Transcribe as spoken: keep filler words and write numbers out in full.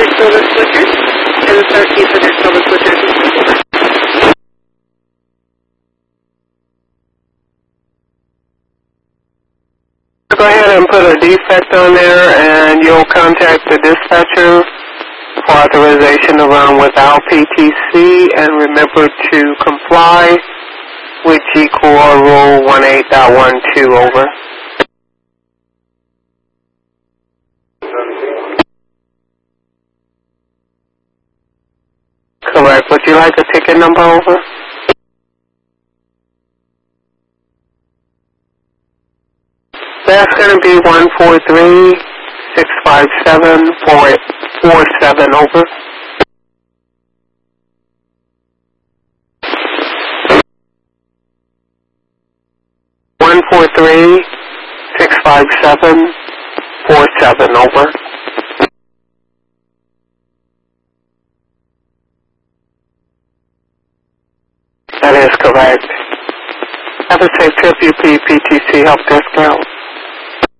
your silver switcher and the thirteen for their silver switcher. Go ahead and put a defect on there, and you'll contact the dispatcher for authorization to run without P T C, and remember to comply with G Core Rule eighteen point twelve, over. Correct. Would you like a ticket number, over? That's going to be one four three six five seven four four seven, over. one four three six five seven four seven, over. That is correct. Have a safe trip, U P P T C Help Desk out.